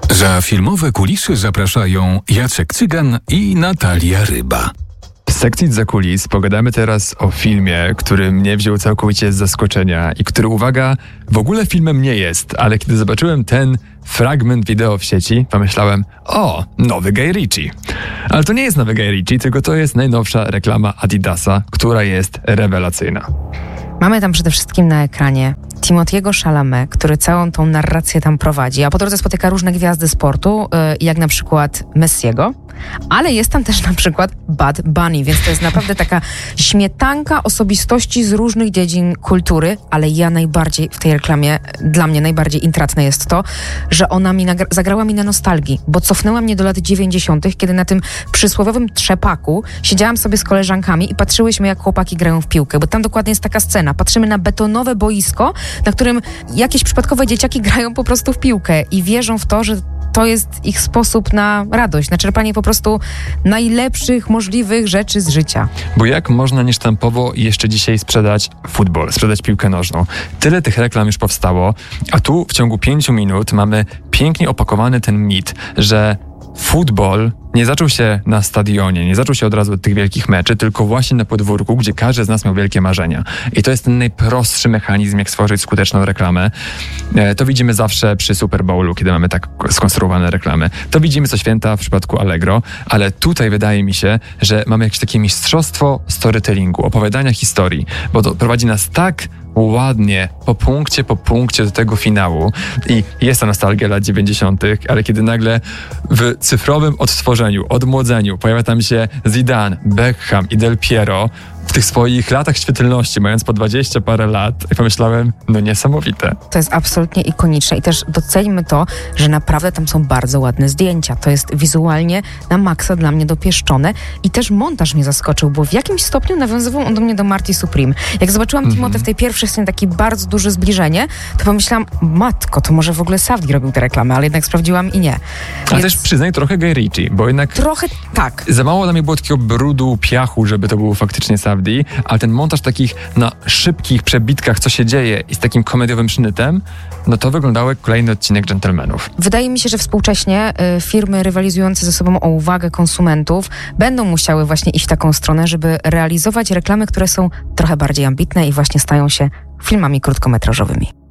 Za filmowe kulisy zapraszają Jacek Cygan i Natalia Ryba. W sekcji Za kulis pogadamy teraz o filmie, który mnie wziął całkowicie z zaskoczenia i który, uwaga, w ogóle filmem nie jest, ale kiedy zobaczyłem ten fragment wideo w sieci, pomyślałem, o, nowy Guy Ritchie. Ale to nie jest nowy Guy Ritchie, tylko to jest najnowsza reklama Adidasa, która jest rewelacyjna. Mamy tam przede wszystkim na ekranie Timothy'ego Chalamet, który całą tą narrację tam prowadzi, a po drodze spotyka różne gwiazdy sportu, jak na przykład Messiego, ale jest tam też na przykład Bad Bunny, więc to jest naprawdę taka śmietanka osobistości z różnych dziedzin kultury, ale ja najbardziej w tej reklamie, dla mnie najbardziej intratne jest to, że ona mi zagrała mi na nostalgii, bo cofnęła mnie do lat 90., kiedy na tym przysłowiowym trzepaku siedziałam sobie z koleżankami i patrzyłyśmy, jak chłopaki grają w piłkę, bo tam dokładnie jest taka scena. Patrzymy na betonowe boisko, na którym jakieś przypadkowe dzieciaki grają po prostu w piłkę i wierzą w to, że to jest ich sposób na radość, na czerpanie po prostu najlepszych możliwych rzeczy z życia. Bo jak można niesztampowo jeszcze dzisiaj sprzedać futbol, sprzedać piłkę nożną? Tyle tych reklam już powstało, a tu w ciągu 5 minut mamy pięknie opakowany ten mit, że futbol nie zaczął się na stadionie, nie zaczął się od razu od tych wielkich meczy, tylko właśnie na podwórku, gdzie każdy z nas miał wielkie marzenia. I to jest ten najprostszy mechanizm, jak stworzyć skuteczną reklamę. To widzimy zawsze przy Super Bowlu, kiedy mamy tak skonstruowane reklamy. To widzimy co święta w przypadku Allegro, ale tutaj wydaje mi się, że mamy jakieś takie mistrzostwo storytellingu, opowiadania historii, bo to prowadzi nas tak ładnie, po punkcie do tego finału. I jest ta nostalgia lat 90., ale kiedy nagle w cyfrowym odtworzeniu, odmłodzeniu pojawia tam się Zidane, Beckham i Del Piero w tych swoich latach świetlności, mając po 20 parę lat, i pomyślałem, no niesamowite. To jest absolutnie ikoniczne i też doceńmy to, że naprawdę tam są bardzo ładne zdjęcia. To jest wizualnie na maksa dla mnie dopieszczone i też montaż mnie zaskoczył, bo w jakimś stopniu nawiązywał on do mnie do Marty Supreme. Jak zobaczyłam Timothy w tej pierwszej scenie, takie bardzo duże zbliżenie, to pomyślałam, matko, to może w ogóle Safdie robił tę reklamę, ale jednak sprawdziłam i nie. A też przyznaj trochę Guy Ritchie, bo jednak trochę tak. Za mało dla mnie było takiego brudu, piachu, żeby to było faktycznie Safdie, ale ten montaż takich na szybkich przebitkach, co się dzieje i z takim komediowym sznytem, no to wyglądało jak kolejny odcinek Gentlemanów. Wydaje mi się, że współcześnie firmy rywalizujące ze sobą o uwagę konsumentów będą musiały właśnie iść w taką stronę, żeby realizować reklamy, które są trochę bardziej ambitne i właśnie stają się filmami krótkometrażowymi.